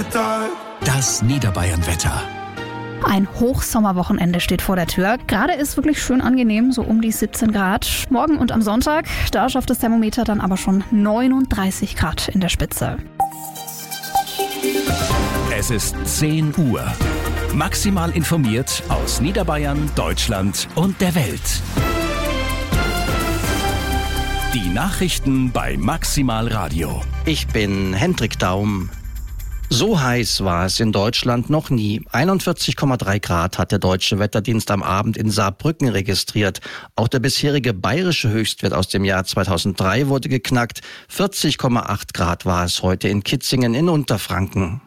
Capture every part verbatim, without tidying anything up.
Das Niederbayern-Wetter. Ein Hochsommerwochenende steht vor der Tür. Gerade ist wirklich schön angenehm, so um die siebzehn Grad. Morgen und am Sonntag, da schafft das Thermometer dann aber schon neununddreißig Grad in der Spitze. Es ist zehn Uhr. Maximal informiert aus Niederbayern, Deutschland und der Welt. Die Nachrichten bei Maximal Radio. Ich bin Hendrik Daum. So heiß war es in Deutschland noch nie. einundvierzig Komma drei Grad hat der Deutsche Wetterdienst am Abend in Saarbrücken registriert. Auch der bisherige bayerische Höchstwert aus dem Jahr zweitausenddrei wurde geknackt. vierzig Komma acht Grad war es heute in Kitzingen in Unterfranken.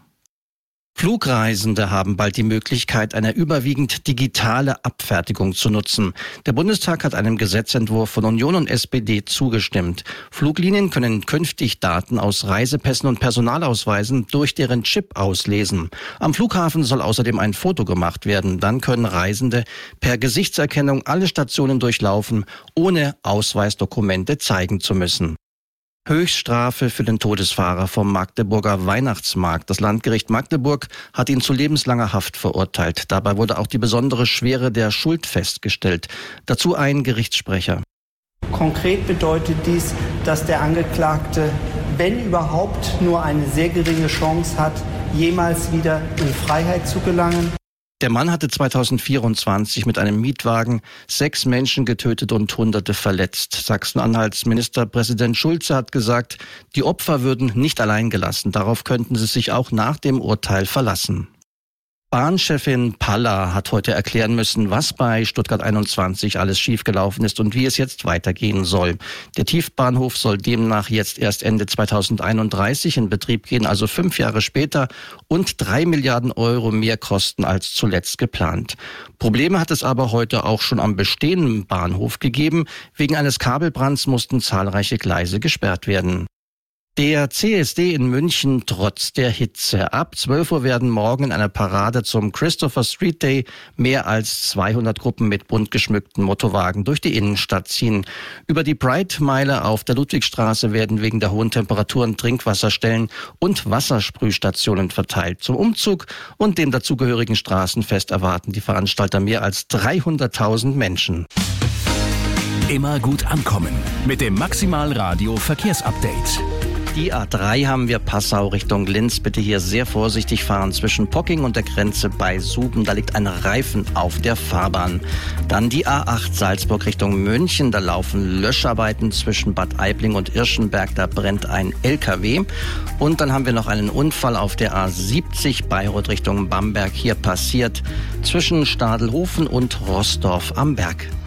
Flugreisende haben bald die Möglichkeit, eine überwiegend digitale Abfertigung zu nutzen. Der Bundestag hat einem Gesetzentwurf von Union und S P D zugestimmt. Fluglinien können künftig Daten aus Reisepässen und Personalausweisen durch deren Chip auslesen. Am Flughafen soll außerdem ein Foto gemacht werden. Dann können Reisende per Gesichtserkennung alle Stationen durchlaufen, ohne Ausweisdokumente zeigen zu müssen. Höchststrafe für den Todesfahrer vom Magdeburger Weihnachtsmarkt. Das Landgericht Magdeburg hat ihn zu lebenslanger Haft verurteilt. Dabei wurde auch die besondere Schwere der Schuld festgestellt. Dazu ein Gerichtssprecher. Konkret bedeutet dies, dass der Angeklagte, wenn überhaupt, nur eine sehr geringe Chance hat, jemals wieder in Freiheit zu gelangen. Der Mann hatte zweitausendvierundzwanzig mit einem Mietwagen sechs Menschen getötet und Hunderte verletzt. Sachsen-Anhalts Ministerpräsident Schulze hat gesagt, die Opfer würden nicht allein gelassen. Darauf könnten sie sich auch nach dem Urteil verlassen. Bahnchefin Palla hat heute erklären müssen, was bei Stuttgart einundzwanzig alles schiefgelaufen ist und wie es jetzt weitergehen soll. Der Tiefbahnhof soll demnach jetzt erst Ende zweitausendeinunddreißig in Betrieb gehen, also fünf Jahre später, und drei Milliarden Euro mehr kosten als zuletzt geplant. Probleme hat es aber heute auch schon am bestehenden Bahnhof gegeben. Wegen eines Kabelbrands mussten zahlreiche Gleise gesperrt werden. Der C S D in München trotz der Hitze. Ab zwölf Uhr werden morgen in einer Parade zum Christopher Street Day mehr als zweihundert Gruppen mit bunt geschmückten Motorwagen durch die Innenstadt ziehen. Über die Pride-Meile auf der Ludwigstraße werden wegen der hohen Temperaturen Trinkwasserstellen und Wassersprühstationen verteilt. Zum Umzug und dem dazugehörigen Straßenfest erwarten die Veranstalter mehr als dreihunderttausend Menschen. Immer gut ankommen mit dem Maximal Radio Verkehrsupdate. Die A drei haben wir Passau Richtung Linz. Bitte hier sehr vorsichtig fahren zwischen Pocking und der Grenze bei Suben. Da liegt ein Reifen auf der Fahrbahn. Dann die A acht Salzburg Richtung München. Da laufen Löscharbeiten zwischen Bad Aibling und Irschenberg. Da brennt ein L K W. Und dann haben wir noch einen Unfall auf der A siebzig Bayreuth Richtung Bamberg. Hier passiert zwischen Stadelhofen und Rossdorf am Berg.